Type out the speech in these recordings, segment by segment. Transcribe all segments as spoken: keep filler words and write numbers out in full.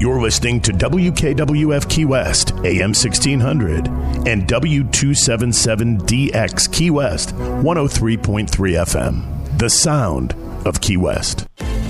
You're listening to W K W F Key West, A M sixteen hundred, and W two seventy-seven D X Key West, one oh three point three F M. The sound of Key West.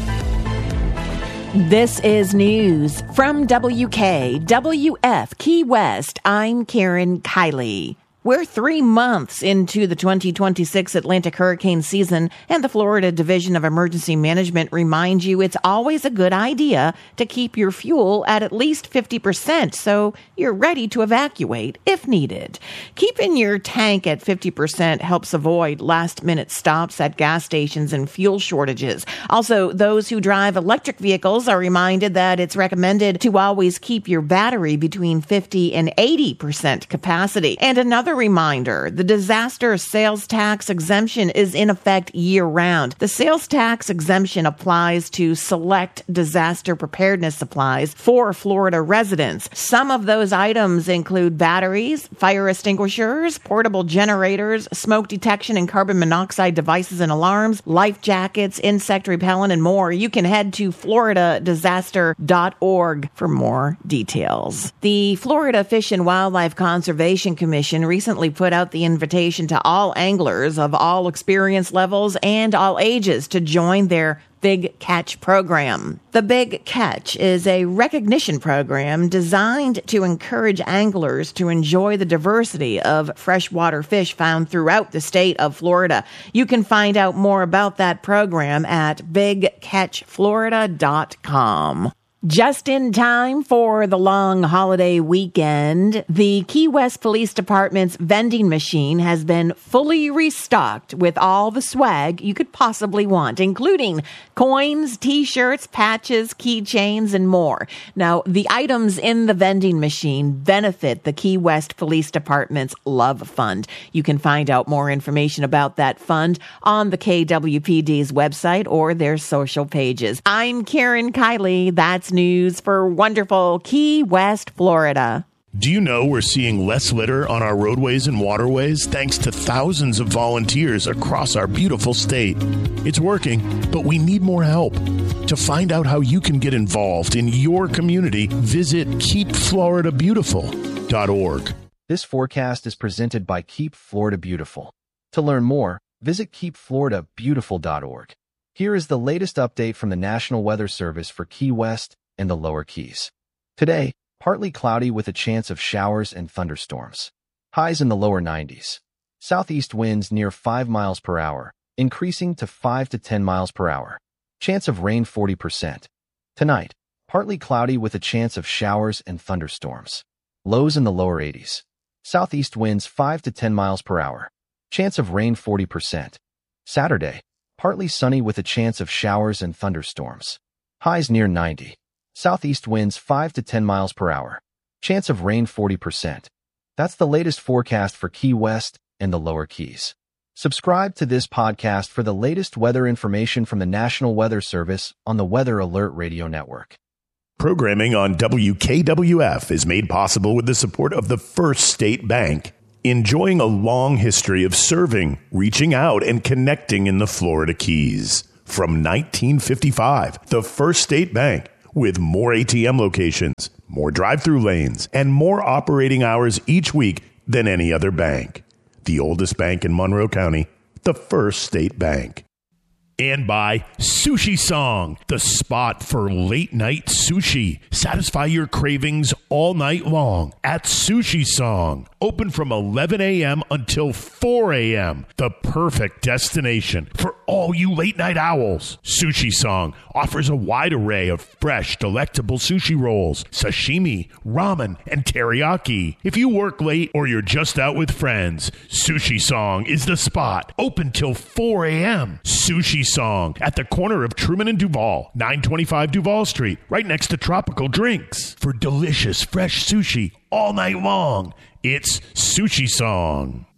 This is news from W K W F Key West. I'm Karen Kiley. We're three months into the twenty twenty-six Atlantic hurricane season, and the Florida Division of Emergency Management reminds you it's always a good idea to keep your fuel at at least fifty percent so you're ready to evacuate if needed. Keeping your tank at fifty percent helps avoid last-minute stops at gas stations and fuel shortages. Also, those who drive electric vehicles are reminded that it's recommended to always keep your battery between fifty and eighty percent capacity. And another reminder, the disaster sales tax exemption is in effect year-round. The sales tax exemption applies to select disaster preparedness supplies for Florida residents. Some of those items include batteries, fire extinguishers, portable generators, smoke detection and carbon monoxide devices and alarms, life jackets, insect repellent, and more. You can head to florida disaster dot org for more details. The Florida Fish and Wildlife Conservation Commission recently recently put out the invitation to all anglers of all experience levels and all ages to join their Big Catch program. The Big Catch is a recognition program designed to encourage anglers to enjoy the diversity of freshwater fish found throughout the state of Florida. You can find out more about that program at big catch florida dot com. Just in time for the long holiday weekend, the Key West Police Department's vending machine has been fully restocked with all the swag you could possibly want, including coins, t-shirts, patches, keychains, and more. Now, the items in the vending machine benefit the Key West Police Department's Love Fund. You can find out more information about that fund on the K W P D's website or their social pages. I'm Karen Kiley. That's news for wonderful Key West, Florida. Do you know we're seeing less litter on our roadways and waterways thanks to thousands of volunteers across our beautiful state? It's working, but we need more help. To find out how you can get involved in your community, visit keep florida beautiful dot org. This forecast is presented by Keep Florida Beautiful. To learn more, visit keep florida beautiful dot org. Here is the latest update from the National Weather Service for Key West and the Lower Keys. Today, partly cloudy with a chance of showers and thunderstorms. Highs in the lower nineties. Southeast winds near five miles per hour, increasing to five to ten miles per hour. Chance of rain forty percent. Tonight, partly cloudy with a chance of showers and thunderstorms. Lows in the lower eighties. Southeast winds five to ten miles per hour. Chance of rain forty percent. Saturday, partly sunny with a chance of showers and thunderstorms. Highs near ninety. Southeast winds five to ten miles per hour. Chance of rain forty percent. That's the latest forecast for Key West and the Lower Keys. Subscribe to this podcast for the latest weather information from the National Weather Service on the Weather Alert Radio Network. Programming on W K W F is made possible with the support of the First State Bank, enjoying a long history of serving, reaching out, and connecting in the Florida Keys. From nineteen fifty-five, the First State Bank, with more A T M locations, more drive-through lanes, and more operating hours each week than any other bank. The oldest bank in Monroe County, the First State Bank. And by Sushi Song, the spot for late-night sushi. Satisfy your cravings all night long at Sushi Song. Open from eleven a.m. until four a.m. The perfect destination for all you late-night owls. Sushi Song offers a wide array of fresh, delectable sushi rolls, sashimi, ramen, and teriyaki. If you work late or you're just out with friends, Sushi Song is the spot. Open till four a.m. Sushi Song at the corner of Truman and Duval, nine twenty-five Duval Street, right next to Tropical Drinks. For delicious, fresh sushi all night long, it's Sushi Song.